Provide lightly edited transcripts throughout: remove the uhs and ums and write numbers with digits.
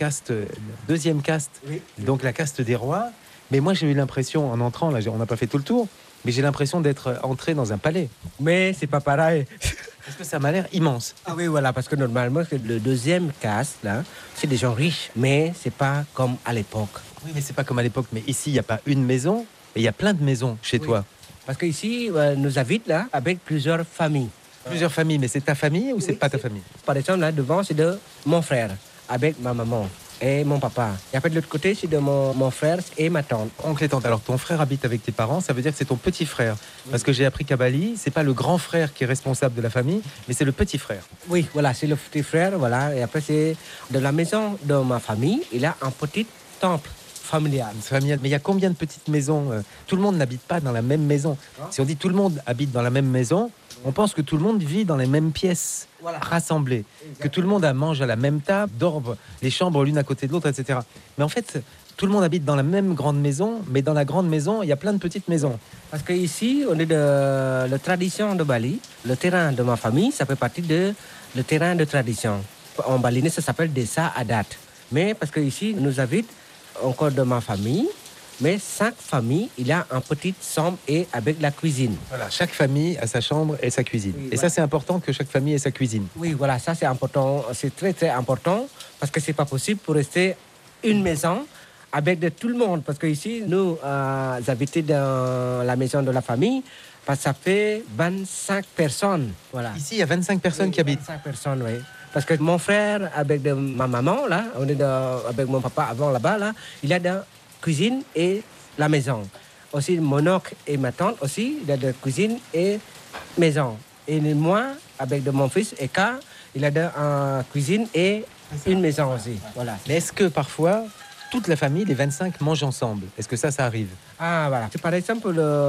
caste, deuxième caste, Oui. donc la caste des rois. Mais moi, j'ai eu l'impression, en entrant, là, on n'a pas fait tout le tour, mais j'ai l'impression d'être entré dans un palais. Mais c'est pas pareil. Parce que ça m'a l'air immense. Ah oui, voilà, parce que normalement, le deuxième caste, là, c'est des gens riches, mais c'est pas comme à l'époque. Oui, mais c'est pas comme à l'époque. Mais ici, il n'y a pas une maison, et il y a plein de maisons chez Oui. toi. Parce qu'ici, nous habitent là avec plusieurs familles. Plusieurs familles, mais c'est ta famille ou c'est Oui, pas ta c'est- famille? Par exemple, là devant, c'est de mon frère avec ma maman et mon papa. Et après, de l'autre côté, c'est de mon frère et ma tante. Oncle et tante. Alors, ton frère habite avec tes parents, ça veut dire que c'est ton petit frère. Parce que j'ai appris qu'à Bali, c'est pas le grand frère qui est responsable de la famille, mais c'est le petit frère. Oui, voilà, c'est le petit frère, voilà. Et après, c'est de la maison de ma famille. Il a un petit temple familial. C'est familial. Mais il y a combien de petites maisons? Tout le monde n'habite pas dans la même maison. Si on dit tout le monde habite dans la même maison, on pense que tout le monde vit dans les mêmes pièces, Voilà. rassemblées. Que tout le monde mange à la même table, dort les chambres l'une à côté de l'autre, etc. Mais en fait, tout le monde habite dans la même grande maison, mais dans la grande maison, il y a plein de petites maisons. Parce qu'ici, on est de la tradition de Bali. Le terrain de ma famille, ça fait partie de le terrain de tradition. En balinais, ça s'appelle Desa Adat. Mais parce qu'ici, nous habite encore de ma famille. Mais chaque famille, il a un petit chambre et avec la cuisine. Voilà, chaque famille a sa chambre et sa cuisine. Oui, et ça, voilà. c'est important que chaque famille ait sa cuisine. Oui, voilà, ça c'est important. C'est très, très important parce que c'est pas possible pour rester une maison avec de tout le monde. Parce qu'ici, nous habitons dans la maison de la famille, parce que ça fait 25 personnes. Voilà. Ici, il y a 25 personnes qui habitent. 25 personnes, oui. Parce que mon frère, avec ma maman, là, on est avec mon papa avant là-bas, là, il a de la cuisine et la maison. Aussi, mon oncle et ma tante aussi, il a de la cuisine et maison. Et moi, avec de mon fils et K, il a de la cuisine et une maison aussi. Voilà. Mais est-ce que parfois, toute la famille, les 25, mangent ensemble? Est-ce que ça arrive? Ah, voilà. Par exemple,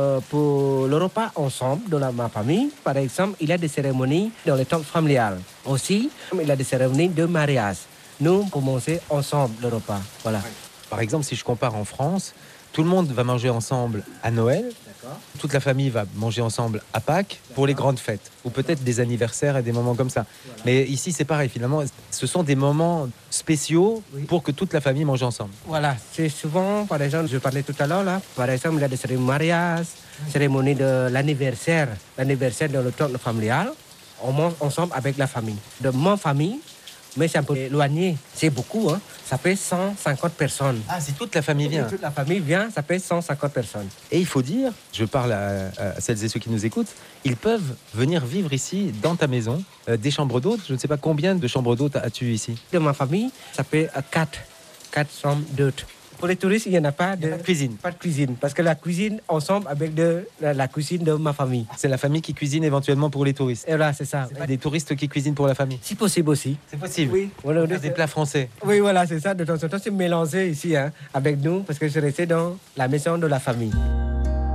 pour le repas ensemble de ma famille, par exemple, il y a des cérémonies dans les temples familiales. Aussi, il y a des cérémonies de mariage. Nous commençons ensemble le repas. Voilà. Par exemple, si je compare en France, tout le monde va manger ensemble à Noël, D'accord. toute la famille va manger ensemble à Pâques pour les grandes fêtes, ou peut-être des anniversaires et des moments comme ça. Mais ici, c'est pareil, finalement, ce sont des moments spéciaux Oui. pour que toute la famille mange ensemble. Voilà, c'est souvent, par exemple, je parlais tout à l'heure, là, par exemple, il y a des cérémonies de mariage, cérémonie de l'anniversaire dans le temple familial. On mange ensemble avec la famille. De ma famille, mais c'est un peu éloigné, c'est beaucoup, hein. Ça fait 150 personnes. Ah, si toute la famille vient. Toute la famille vient, ça fait 150 personnes. Et il faut dire, je parle à celles et ceux qui nous écoutent, ils peuvent venir vivre ici, dans ta maison, des chambres d'hôtes. Je ne sais pas combien de chambres d'hôtes as-tu ici? De ma famille, ça fait 4 chambres d'hôtes. Pour les touristes, il n'y en a pas Il y a de pas de cuisine. Pas de cuisine, parce que la cuisine ensemble avec la cuisine de ma famille. C'est la famille qui cuisine éventuellement pour les touristes. Et voilà, c'est ça. C'est pas des touristes qui cuisinent pour la famille. Si possible aussi. C'est possible. Oui, voilà, Faire des plats français. oui, voilà, c'est ça. De temps en temps, c'est mélangé ici, hein, avec nous, parce que je suis resté dans la maison de la famille.